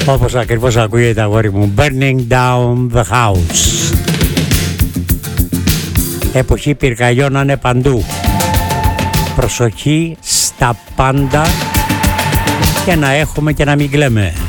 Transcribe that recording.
Όπως ακριβώς ακούγεται, αγόρι μου, Burning Down the House. Εποχή πυρκαγιών να είναι παντού. Προσοχή στα πάντα και να έχουμε και να μην κλαίμε.